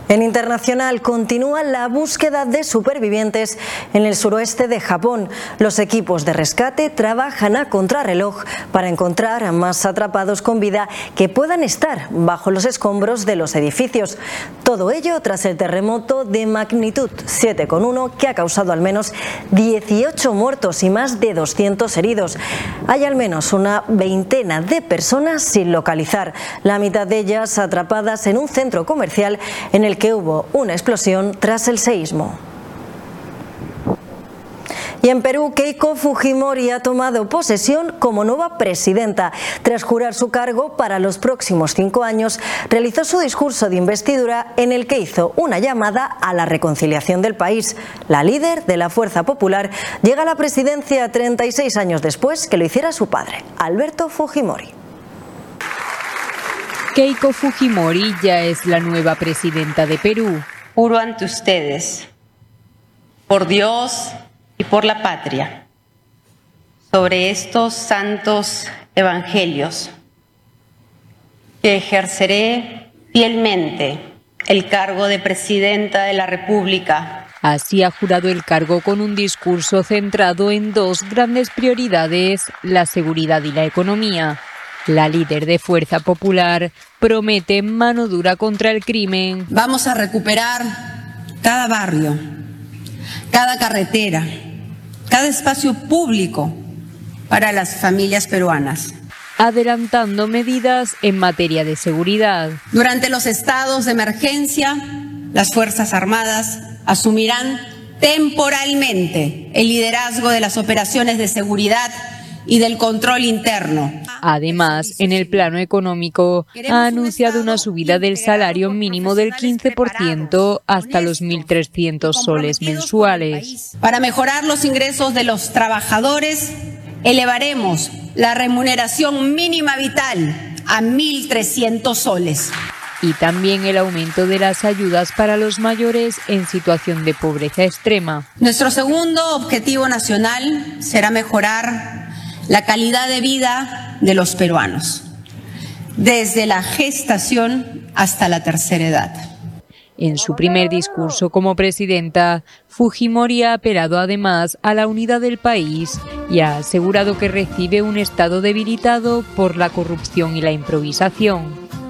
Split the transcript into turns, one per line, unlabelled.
En internacional continúa la búsqueda de supervivientes en el suroeste de Japón. Los equipos de rescate trabajan a contrarreloj para encontrar a más atrapados con vida que puedan estar bajo los escombros de los edificios. Todo ello tras el terremoto de magnitud 7,1 que ha causado al menos 18 muertos y más de 200 heridos. Hay al menos una veintena de personas sin localizar, la mitad de ellas atrapadas en un centro comercial en el que hubo una explosión tras el seísmo. Y en Perú, Keiko Fujimori ha tomado posesión como nueva presidenta. Tras jurar su cargo para los próximos 5 años, realizó su discurso de investidura en el que hizo una llamada a la reconciliación del país. La líder de la Fuerza Popular llega a la presidencia 36 años después que lo hiciera su padre, Alberto Fujimori.
Keiko Fujimori ya es la nueva presidenta de Perú.
Juro ante ustedes, por Dios y por la patria, sobre estos santos evangelios, que ejerceré fielmente el cargo de presidenta de la República.
Así ha jurado el cargo con un discurso centrado en dos grandes prioridades, la seguridad y la economía. La líder de Fuerza Popular promete mano dura contra el crimen.
Vamos a recuperar cada barrio, cada carretera, cada espacio público para las familias peruanas,
adelantando medidas en materia de seguridad.
Durante los estados de emergencia, las Fuerzas Armadas asumirán temporalmente el liderazgo de las operaciones de seguridad y del control interno.
Además, en el plano económico, ha anunciado una subida del salario mínimo del 15% hasta los 1.300 soles mensuales.
Para mejorar los ingresos de los trabajadores, elevaremos la remuneración mínima vital a 1.300 soles.
Y también el aumento de las ayudas para los mayores en situación de pobreza extrema.
Nuestro segundo objetivo nacional será mejorar la calidad de vida de los peruanos, desde la gestación hasta la tercera edad.
En su primer discurso como presidenta, Fujimori ha apelado además a la unidad del país y ha asegurado que recibe un Estado debilitado por la corrupción y la improvisación.